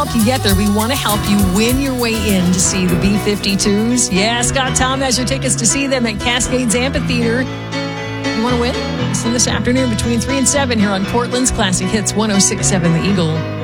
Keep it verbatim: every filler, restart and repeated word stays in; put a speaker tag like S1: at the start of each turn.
S1: help you get there. We want to help you win your way in to see the B fifty-twos. Yeah, Scott Tom has your tickets to see them at Cascades Amphitheater. You want to win? Listen this afternoon between three and seven here on Portland's Classic Hits one oh six point seven The Eagle.